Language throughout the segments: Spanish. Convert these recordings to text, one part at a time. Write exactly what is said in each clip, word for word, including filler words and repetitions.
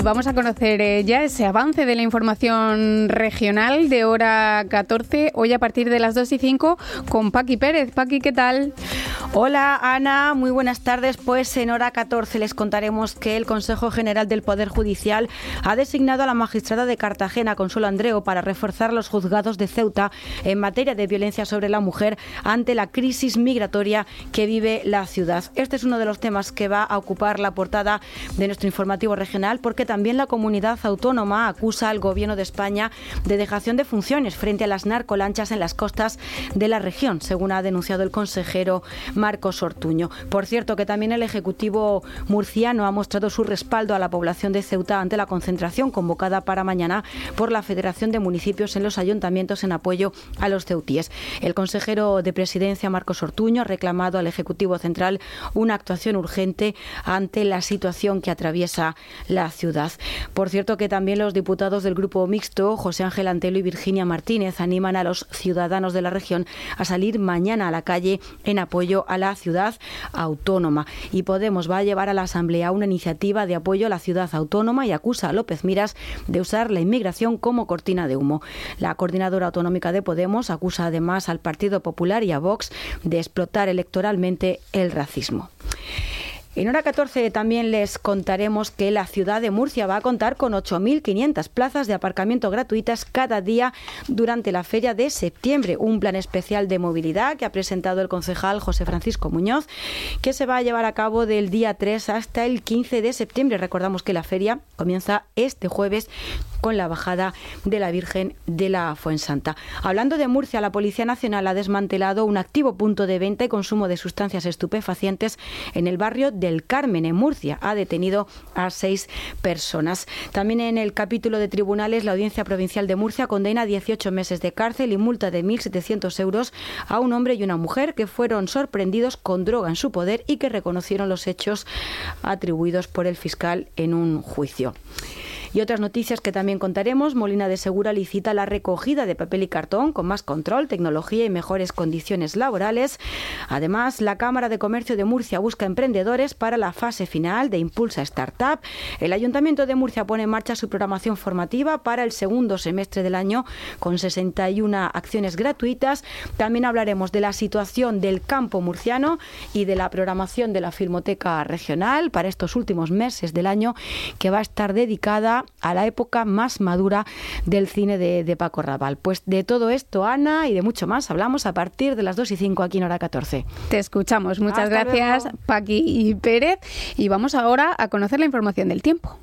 vamos a conocer eh, ya ese avance de la información regional de hora catorce, hoy a partir de las dos y cinco, con Paqui Pérez. Paqui, ¿qué tal? Hola Ana, muy buenas tardes. Pues en hora catorce les contaremos que el Consejo General del Poder Judicial ha designado a la magistrada de Cartagena, Consuelo Andreu, para reforzar los juzgados de Ceuta en materia de violencia sobre la mujer ante la crisis migratoria que vive la ciudad. Este es uno de los temas que va a ocupar la portada de nuestro informativo regional, porque también la comunidad autónoma acusa al Gobierno de España de dejación de funciones frente a las narcolanchas en las costas de la región, según ha denunciado el consejero Marcos Ortuño. Por cierto, que también el Ejecutivo murciano ha mostrado su respaldo a la población de Ceuta ante la concentración convocada para mañana por la Federación de Municipios en los ayuntamientos en apoyo a los ceutíes. El consejero de Presidencia, Marcos Ortuño, ha reclamado al Ejecutivo Central una actuación urgente ante la situación que atraviesa la ciudad. Por cierto, que también los diputados del Grupo Mixto, José Ángel Antelo y Virginia Martínez, animan a los ciudadanos de la región a salir mañana a la calle en apoyo a la ciudad autónoma. Y Podemos va a llevar a la Asamblea una iniciativa de apoyo a la ciudad autónoma y acusa a López Miras de usar la inmigración como cortina de humo. La coordinadora autonómica de Podemos acusa además al Partido Popular y a Vox de explotar electoralmente el racismo. En hora catorce también les contaremos que la ciudad de Murcia va a contar con ocho mil quinientas plazas de aparcamiento gratuitas cada día durante la feria de septiembre, un plan especial de movilidad que ha presentado el concejal José Francisco Muñoz, que se va a llevar a cabo del día tres hasta el quince de septiembre. Recordamos que la feria comienza este jueves con la bajada de la Virgen de la Fuensanta. Hablando de Murcia, la Policía Nacional ha desmantelado un activo punto de venta y consumo de sustancias estupefacientes en el barrio del Carmen, en Murcia. Ha detenido a seis personas. También en el capítulo de tribunales, la Audiencia Provincial de Murcia condena a dieciocho meses de cárcel y multa de mil setecientos euros a un hombre y una mujer que fueron sorprendidos con droga en su poder y que reconocieron los hechos atribuidos por el fiscal en un juicio. Y otras noticias que también contaremos: Molina de Segura licita la recogida de papel y cartón con más control, tecnología y mejores condiciones laborales. Además, la Cámara de Comercio de Murcia busca emprendedores para la fase final de Impulsa Startup. El Ayuntamiento de Murcia pone en marcha su programación formativa para el segundo semestre del año con sesenta y una acciones gratuitas. También hablaremos de la situación del campo murciano y de la programación de la Filmoteca Regional para estos últimos meses del año, que va a estar dedicada a la época más madura del cine de, de Paco Raval. Pues de todo esto, Ana, y de mucho más hablamos a partir de las dos y cinco aquí en hora catorce. Te escuchamos. Muchas Hasta gracias, luego. Paqui y Pérez. Y vamos ahora a conocer la información del tiempo.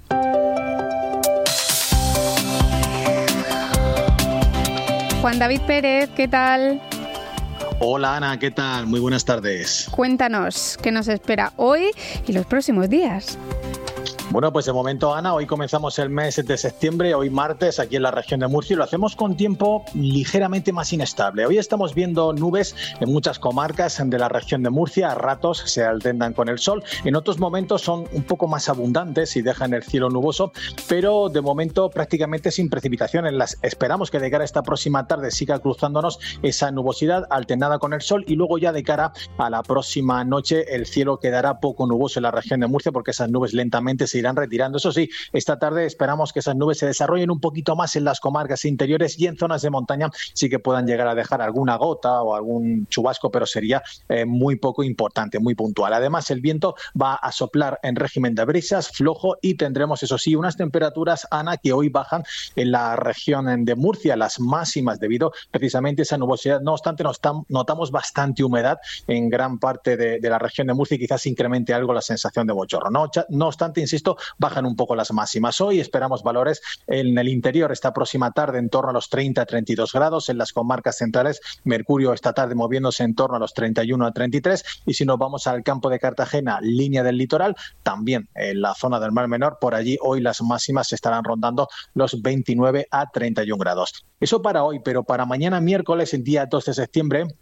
Juan David Pérez, ¿qué tal? Hola Ana, ¿qué tal? Muy buenas tardes. Cuéntanos qué nos espera hoy y los próximos días. Bueno, pues de momento, Ana, hoy comenzamos el mes de septiembre, hoy martes, aquí en la región de Murcia, y lo hacemos con tiempo ligeramente más inestable. Hoy estamos viendo nubes en muchas comarcas de la región de Murcia, a ratos se alternan con el sol, en otros momentos son un poco más abundantes y dejan el cielo nuboso, pero de momento prácticamente sin precipitaciones. Las esperamos que de cara a esta próxima tarde siga cruzándonos esa nubosidad alternada con el sol, y luego ya de cara a la próxima noche el cielo quedará poco nuboso en la región de Murcia, porque esas nubes lentamente se irán retirando. Eso sí, esta tarde esperamos que esas nubes se desarrollen un poquito más en las comarcas interiores, y en zonas de montaña sí que puedan llegar a dejar alguna gota o algún chubasco, pero sería eh, muy poco importante, muy puntual. Además, el viento va a soplar en régimen de brisas, flojo, y tendremos, eso sí, unas temperaturas, Ana, que hoy bajan en la región de Murcia, las máximas, debido precisamente a esa nubosidad. No obstante, nos tam- notamos bastante humedad en gran parte de, de la región de Murcia, y quizás incremente algo la sensación de bochorno. No, no obstante, insisto, bajan un poco las máximas. Hoy esperamos valores en el interior esta próxima tarde en torno a los treinta a treinta y dos grados. En las comarcas centrales, mercurio esta tarde moviéndose en torno a los treinta y uno a treinta y tres. Y si nos vamos al campo de Cartagena, línea del litoral, también en la zona del Mar Menor, por allí hoy las máximas estarán rondando los veintinueve a treinta y uno grados. Eso para hoy, pero para mañana miércoles, el día dos de septiembre,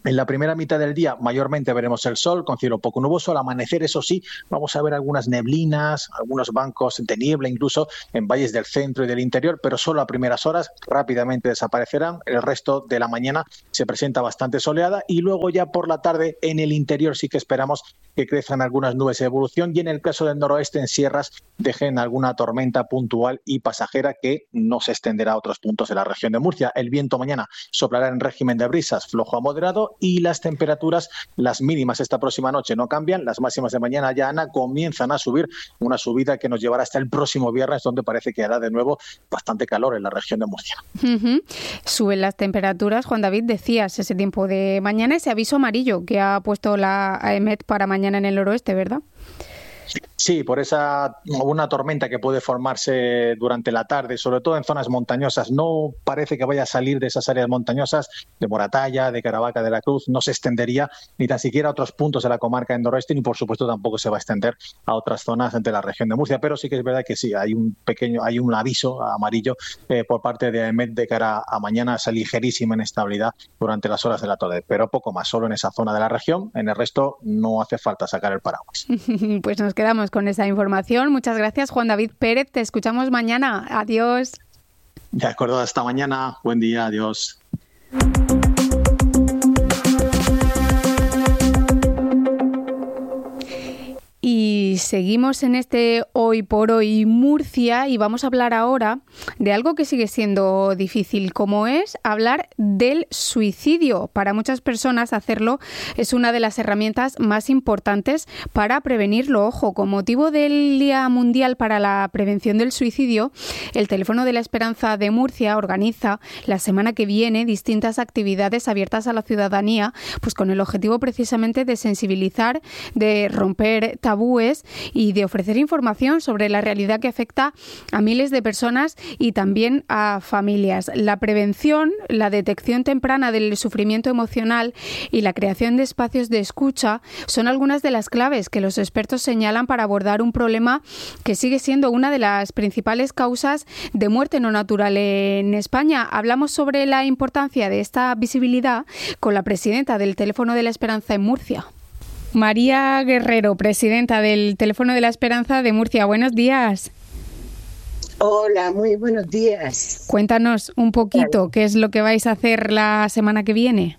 En la primera mitad del día mayormente veremos el sol con cielo poco nuboso. Al amanecer, eso sí, vamos a ver algunas neblinas, algunos bancos de niebla, incluso en valles del centro y del interior, pero solo a primeras horas rápidamente desaparecerán. El resto de la mañana se presenta bastante soleada y luego ya por la tarde en el interior sí que esperamos que crezcan algunas nubes de evolución y en el caso del noroeste en sierras dejen alguna tormenta puntual y pasajera que no se extenderá a otros puntos de la región de Murcia. El viento mañana soplará en régimen de brisas flojo a moderado y las temperaturas, las mínimas esta próxima noche no cambian, las máximas de mañana ya, Ana, comienzan a subir, una subida que nos llevará hasta el próximo viernes, donde parece que hará de nuevo bastante calor en la región de Murcia. Uh-huh. Suben las temperaturas, Juan David, decías ese tiempo de mañana, ese aviso amarillo que ha puesto la A E M E T para mañana en el noroeste, ¿verdad? Sí, por esa una tormenta que puede formarse durante la tarde, sobre todo en zonas montañosas. No parece que vaya a salir de esas áreas montañosas, de Moratalla, de Caravaca de la Cruz, no se extendería ni tan siquiera a otros puntos de la comarca del noroeste, ni por supuesto tampoco se va a extender a otras zonas de la región de Murcia. Pero sí que es verdad que sí, hay un pequeño, hay un aviso amarillo eh, por parte de A E M E T de cara a mañana, esa ligerísima inestabilidad durante las horas de la tarde, pero poco más, solo en esa zona de la región. En el resto no hace falta sacar el paraguas. Pues nos quedamos con esa información. Muchas gracias, Juan David Pérez. Te escuchamos mañana. Adiós. De acuerdo, hasta mañana. Buen día, adiós. Y seguimos en este Hoy por Hoy Murcia y vamos a hablar ahora de algo que sigue siendo difícil, como es hablar del suicidio. Para muchas personas hacerlo es una de las herramientas más importantes para prevenirlo. Ojo, con motivo del Día Mundial para la Prevención del Suicidio, el Teléfono de la Esperanza de Murcia organiza la semana que viene distintas actividades abiertas a la ciudadanía, pues con el objetivo precisamente de sensibilizar, de romper tabúes y de ofrecer información sobre la realidad que afecta a miles de personas y también a familias. La prevención, la detección temprana del sufrimiento emocional y la creación de espacios de escucha son algunas de las claves que los expertos señalan para abordar un problema que sigue siendo una de las principales causas de muerte no natural en España. Hablamos sobre la importancia de esta visibilidad con la presidenta del Teléfono de la Esperanza en Murcia. María Guerrero, presidenta del Teléfono de la Esperanza de Murcia. Buenos días. Hola, muy buenos días. Cuéntanos un poquito qué es lo que vais a hacer la semana que viene.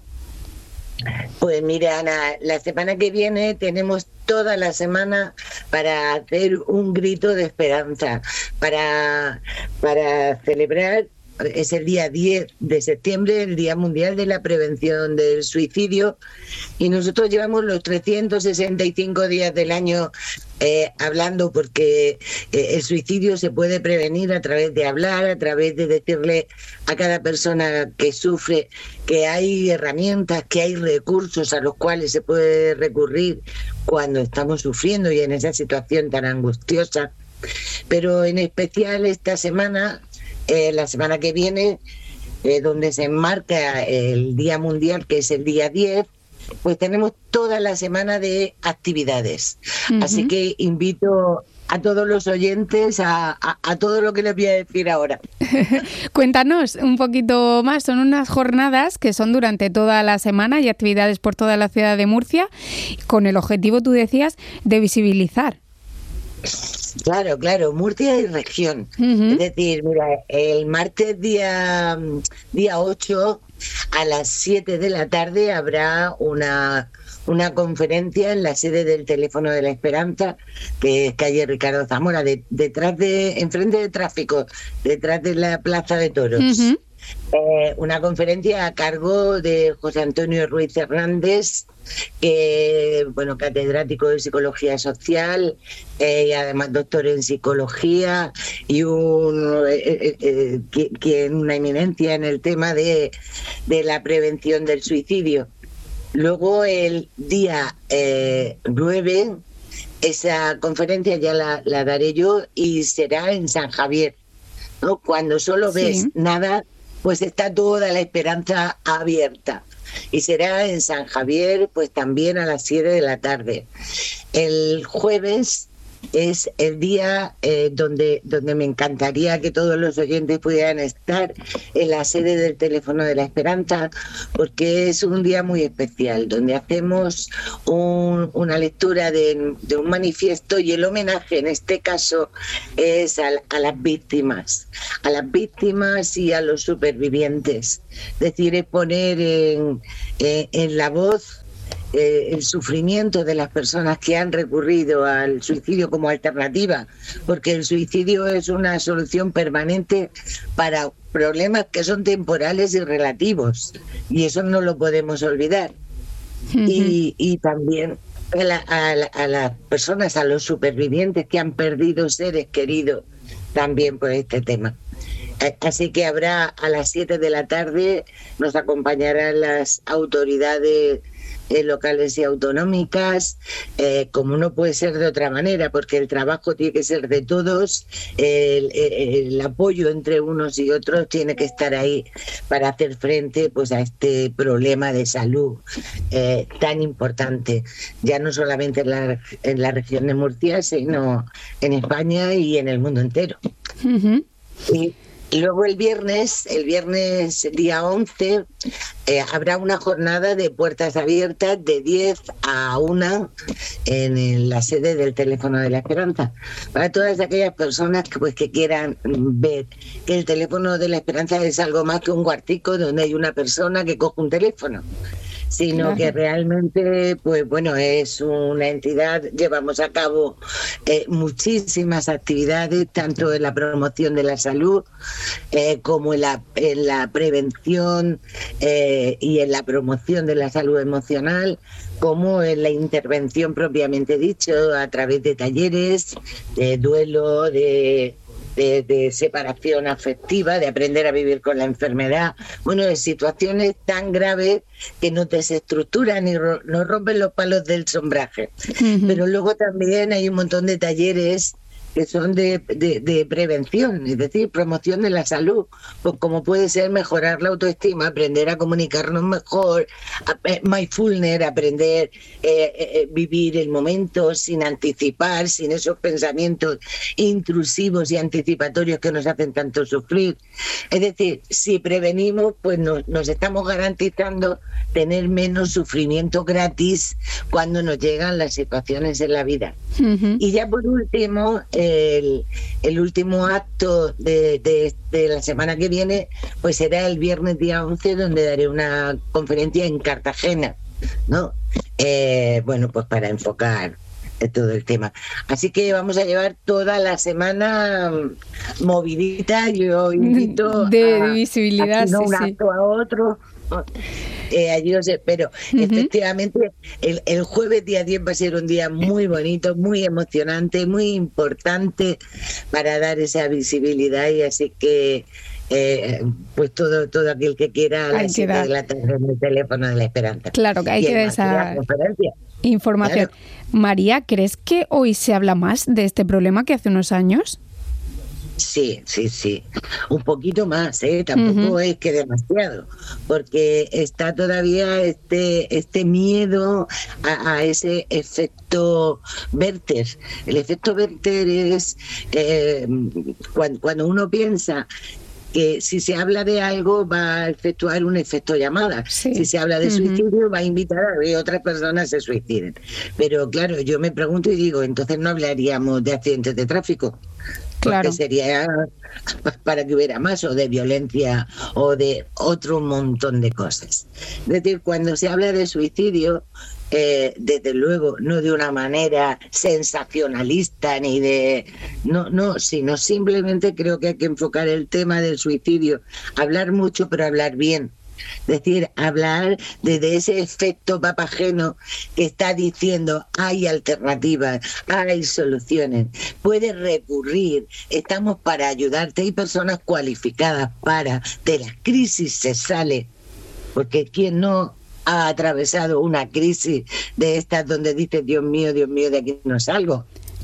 Pues mira, Ana, la semana que viene tenemos toda la semana para hacer un grito de esperanza, para, para celebrar. Es el día diez de septiembre, el Día Mundial de la Prevención del Suicidio, y nosotros llevamos los trescientos sesenta y cinco días del año eh, hablando, porque eh, el suicidio se puede prevenir a través de hablar, a través de decirle a cada persona que sufre que hay herramientas, que hay recursos a los cuales se puede recurrir cuando estamos sufriendo y en esa situación tan angustiosa. Pero en especial esta semana, Eh, la semana que viene, eh, donde se enmarca el Día Mundial, que es el día diez, pues tenemos toda la semana de actividades. Uh-huh. Así que invito a todos los oyentes a, a, a todo lo que les voy a decir ahora. Cuéntanos un poquito más. Son unas jornadas que son durante toda la semana y actividades por toda la ciudad de Murcia, con el objetivo, tú decías, de visibilizar. Claro, claro, Murcia y región. Uh-huh. Es decir, mira, el martes día, día ocho a las siete de la tarde habrá una, una conferencia en la sede del Teléfono de la Esperanza, que es calle Ricardo Zamora, de, detrás de, enfrente de tráfico, detrás de la Plaza de Toros. Uh-huh. Eh, una conferencia a cargo de José Antonio Ruiz Hernández, que bueno, catedrático de Psicología Social eh, y además doctor en Psicología y un eh, eh, eh, que, una eminencia en el tema de, de la prevención del suicidio. Luego el día eh, nueve, esa conferencia ya la, la daré yo y será en San Javier, ¿no? Cuando solo ves sí. nada, pues está toda la esperanza abierta. Y será en San Javier, pues también a las siete de la tarde. El jueves es el día eh, donde, donde me encantaría que todos los oyentes pudieran estar en la sede del Teléfono de la Esperanza, porque es un día muy especial, donde hacemos un, una lectura de, de un manifiesto, y el homenaje en este caso es a, a las víctimas, a las víctimas y a los supervivientes. Es decir, es poner en, en, en la voz Eh, el sufrimiento de las personas que han recurrido al suicidio como alternativa, porque el suicidio es una solución permanente para problemas que son temporales y relativos, y eso no lo podemos olvidar. Uh-huh. y, y también a, la, a, la, a las personas, a los supervivientes que han perdido seres queridos también por este tema. Así que habrá a las siete de la tarde, nos acompañarán las autoridades eh, locales y autonómicas, eh, como no puede ser de otra manera, porque el trabajo tiene que ser de todos, el, el, el apoyo entre unos y otros tiene que estar ahí para hacer frente pues a este problema de salud eh, tan importante, ya no solamente en la, en la región de Murcia, sino en España y en el mundo entero. Uh-huh. Y luego el viernes, el viernes día once, eh, habrá una jornada de puertas abiertas de diez a una en la sede del Teléfono de la Esperanza, para todas aquellas personas que, pues, que quieran ver que el Teléfono de la Esperanza es algo más que un cuartico donde hay una persona que coge un teléfono, sino claro, que realmente, pues bueno, es una entidad. Llevamos a cabo eh, muchísimas actividades, tanto en la promoción de la salud eh, como en la, en la prevención eh, y en la promoción de la salud emocional, como en la intervención propiamente dicho, a través de talleres, de duelo, de... De, de separación afectiva, de aprender a vivir con la enfermedad, bueno, de situaciones tan graves que nos desestructuran y ro- nos rompen los palos del sombraje. Uh-huh. Pero luego también hay un montón de talleres que son de, de, de prevención, es decir, promoción de la salud, pues como puede ser mejorar la autoestima, aprender a comunicarnos mejor, a, eh, mindfulness, aprender eh, eh, vivir el momento sin anticipar, sin esos pensamientos intrusivos y anticipatorios que nos hacen tanto sufrir. Es decir, si prevenimos, pues nos, nos estamos garantizando tener menos sufrimiento gratis cuando nos llegan las situaciones en la vida. Uh-huh. Y ya por último, el, el último acto de, de, de la semana que viene, pues será el viernes día once, donde daré una conferencia en Cartagena, ¿no? Eh, bueno, pues para enfocar todo el tema. Así que vamos a llevar toda la semana movidita. Yo invito de a, visibilidad, a no sí, un sí. acto a otro. Eh, allí os espero. Uh-huh. Efectivamente, el, el jueves día diez va a ser un día muy bonito, muy emocionante, muy importante para dar esa visibilidad, y así que eh, pues todo todo aquel que quiera a las siete de la tarde en el Teléfono de la Esperanza. Claro que hay y que dar esa información. Claro. María, ¿crees que hoy se habla más de este problema que hace unos años? Sí, sí, sí. Un poquito más, ¿eh? Tampoco uh-huh. es que demasiado, porque está todavía este este miedo a, a ese efecto Werther. El efecto Werther es eh, cuando, cuando uno piensa que si se habla de algo va a efectuar un efecto llamada. Sí. Si se habla de uh-huh. suicidio, va a invitar a que otras personas se suiciden. Pero claro, yo me pregunto y digo, entonces no hablaríamos de accidentes de tráfico. Claro. Porque sería para que hubiera más, o de violencia, o de otro montón de cosas. Es decir, cuando se habla de suicidio, eh, desde luego, no de una manera sensacionalista, ni de... No, no, sino simplemente creo que hay que enfocar el tema del suicidio, hablar mucho, pero hablar bien. Es decir, hablar desde ese efecto papageno que está diciendo hay alternativas, hay soluciones, puedes recurrir, estamos para ayudarte, hay personas cualificadas para, de las crisis se sale, porque quien no ha atravesado una crisis de estas donde dices Dios mío, Dios mío, de aquí no salgo.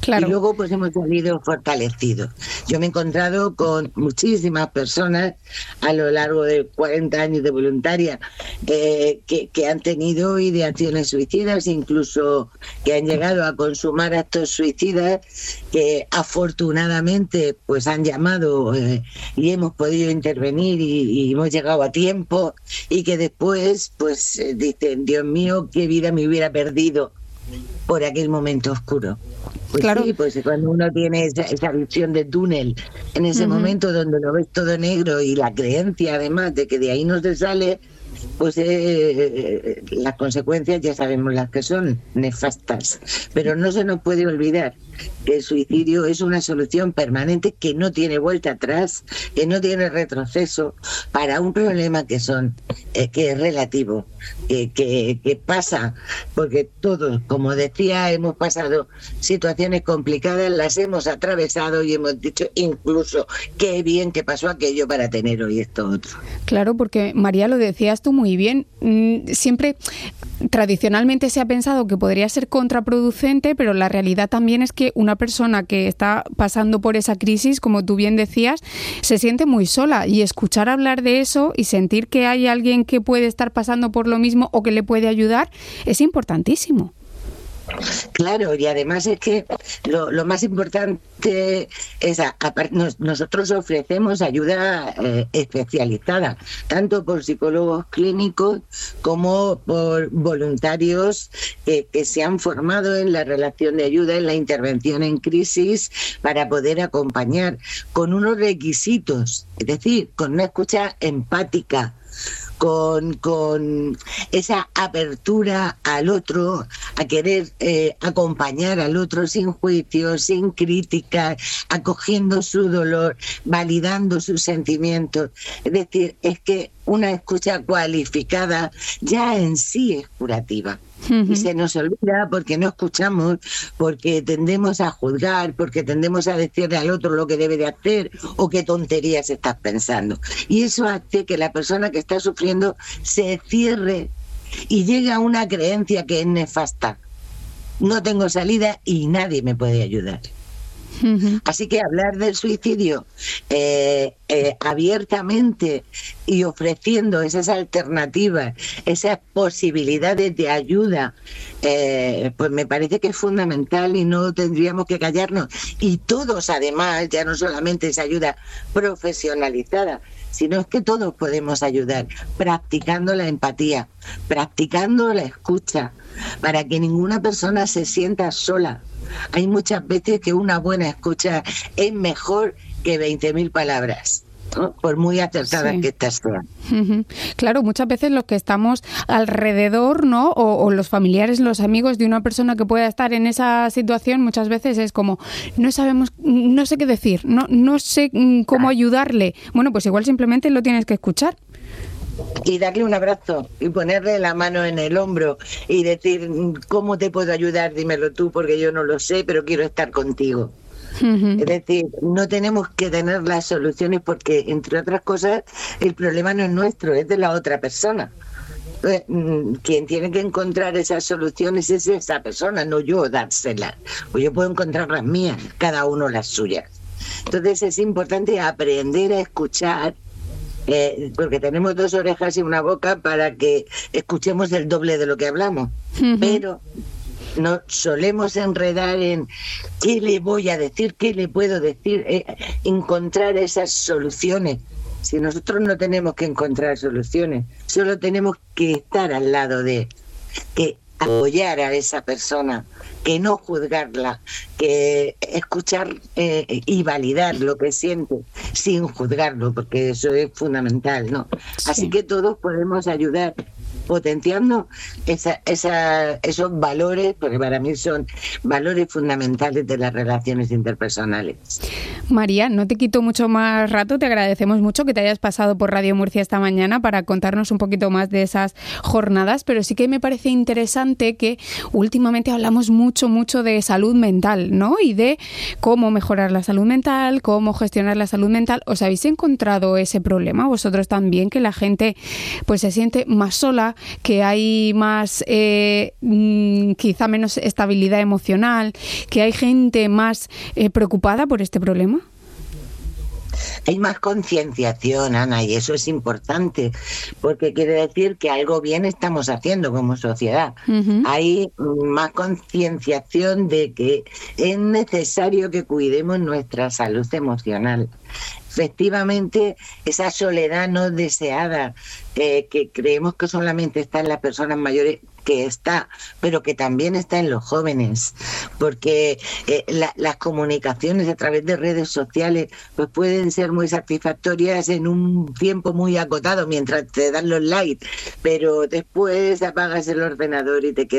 Claro. Y luego pues hemos salido fortalecidos. Yo me he encontrado con muchísimas personas a lo largo de cuarenta años de voluntaria eh, que, que han tenido ideaciones suicidas, incluso que han llegado a consumar actos suicidas, que afortunadamente pues han llamado eh, y hemos podido intervenir y, y hemos llegado a tiempo, y que después pues eh, dicen, Dios mío, qué vida me hubiera perdido por aquel momento oscuro. Pues claro. Sí, pues cuando uno tiene esa, esa visión de túnel, en ese uh-huh. momento donde lo ves todo negro, y la creencia además de que de ahí no se sale, pues eh, las consecuencias ya sabemos las que son, nefastas. Pero no se nos puede olvidar que el suicidio es una solución permanente, que no tiene vuelta atrás, que no tiene retroceso para un problema que son eh, que es relativo, que, que, que pasa, porque todos, como decía, hemos pasado situaciones complicadas, las hemos atravesado y hemos dicho incluso qué bien que pasó aquello para tener hoy esto otro. Claro, porque María, lo decías tú muy bien, siempre tradicionalmente se ha pensado que podría ser contraproducente, pero la realidad también es que una persona que está pasando por esa crisis, como tú bien decías, se siente muy sola, y escuchar hablar de eso y sentir que hay alguien que puede estar pasando por lo mismo o que le puede ayudar es importantísimo. Claro, y además es que lo, lo más importante es, a, a, nos, nosotros ofrecemos ayuda eh, especializada, tanto por psicólogos clínicos como por voluntarios eh, que se han formado en la relación de ayuda, en la intervención en crisis, para poder acompañar con unos requisitos, es decir, con una escucha empática, Con, con esa apertura al otro, a querer eh, acompañar al otro sin juicio, sin crítica, acogiendo su dolor, validando sus sentimientos. Es decir, es que una escucha cualificada ya en sí es curativa. Uh-huh. Y se nos olvida porque no escuchamos, porque tendemos a juzgar, porque tendemos a decirle al otro lo que debe de hacer o qué tonterías estás pensando. Y eso hace que la persona que está sufriendo se cierre y llegue a una creencia que es nefasta. No tengo salida y nadie me puede ayudar. Uh-huh. Así que hablar del suicidio eh, eh, abiertamente y ofreciendo esas alternativas, esas posibilidades de ayuda, eh, pues me parece que es fundamental y no tendríamos que callarnos. Y todos, además, ya no solamente esa ayuda profesionalizada, sino es que todos podemos ayudar practicando la empatía, practicando la escucha, para que ninguna persona se sienta sola. Hay muchas veces que una buena escucha es mejor que veinte mil palabras, ¿no? Por muy acertadas sí. que estas sean. Uh-huh. Claro, muchas veces los que estamos alrededor, ¿no? O, o los familiares, los amigos de una persona que pueda estar en esa situación, muchas veces es como, no sabemos, no sé qué decir, no, no sé cómo ayudarle. Bueno, pues igual simplemente lo tienes que escuchar. Y darle un abrazo y ponerle la mano en el hombro y decir, ¿cómo te puedo ayudar? Dímelo tú, porque yo no lo sé, pero quiero estar contigo. Uh-huh. Es decir, no tenemos que tener las soluciones porque, entre otras cosas, el problema no es nuestro, es de la otra persona. Entonces, quien tiene que encontrar esas soluciones es esa persona, no yo dárselas. Pues yo puedo encontrar las mías, cada uno las suyas. Entonces es importante aprender a escuchar, Eh, porque tenemos dos orejas y una boca para que escuchemos el doble de lo que hablamos. Uh-huh. Pero nos solemos enredar en qué le voy a decir, qué le puedo decir, eh, encontrar esas soluciones. Si nosotros no tenemos que encontrar soluciones, solo tenemos que estar al lado de, que apoyar a esa persona, que no juzgarla, que escuchar eh, y validar lo que siente sin juzgarlo, porque eso es fundamental, ¿no? Sí. Así que todos podemos ayudar potenciando esa, esa, esos valores, porque para mí son valores fundamentales de las relaciones interpersonales. María, no te quito mucho más rato, te agradecemos mucho que te hayas pasado por Radio Murcia esta mañana para contarnos un poquito más de esas jornadas, pero sí que me parece interesante que últimamente hablamos mucho, mucho de salud mental, ¿no? Y de cómo mejorar la salud mental, cómo gestionar la salud mental. ¿Os habéis encontrado ese problema vosotros también, que la gente pues se siente más sola, ahora, que hay más, eh, quizá menos estabilidad emocional, que hay gente más eh, preocupada por este problema? Hay más concienciación, Ana, y eso es importante, porque quiere decir que algo bien estamos haciendo como sociedad. Uh-huh. Hay más concienciación de que es necesario que cuidemos nuestra salud emocional. Efectivamente, esa soledad no deseada, eh, que creemos que solamente está en las personas mayores, que está, pero que también está en los jóvenes, porque eh, la, las comunicaciones a través de redes sociales pues pueden ser muy satisfactorias en un tiempo muy acotado mientras te dan los likes, pero después apagas el ordenador y te quedas